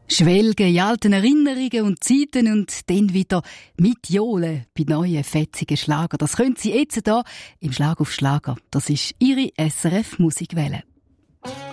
Schwelgen in alten Erinnerungen und Zeiten und dann wieder mitjohlen bei neuen, fetzigen Schlager. Das können Sie jetzt hier im Schlag auf Schlager. Das ist Ihre SRF Musikwelle.